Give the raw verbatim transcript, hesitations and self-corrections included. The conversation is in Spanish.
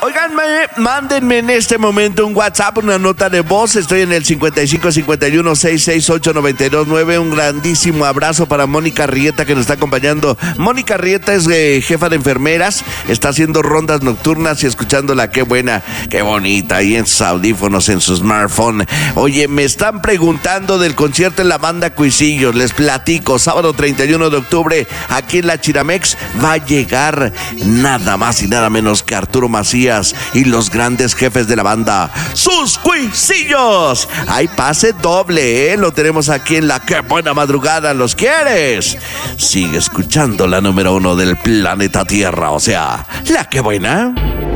Oigan, mándenme en este momento un WhatsApp, una nota de voz. Estoy en el cincuenta y cinco cincuenta y uno sesenta y seis ocho noventa y dos nueve. Un grandísimo abrazo para Mónica Rieta, que nos está acompañando. Mónica Rieta es eh, jefa de enfermeras, está haciendo rondas nocturnas y escuchándola. Qué buena, qué bonita, ahí en sus audífonos, en su smartphone. Oye, me están preguntando del concierto en la banda Cuisillos. Les platico, sábado treinta y uno de octubre, aquí en la Chiramex, va a llegar nada más y nada menos que Arturo Macías y los grandes jefes de la banda, sus Cuisillos. Hay pase doble, ¿eh? Lo tenemos aquí en la Qué Buena Madrugada. ¿Los quieres? Sigue escuchando la número uno del planeta Tierra, o sea, la Qué Buena.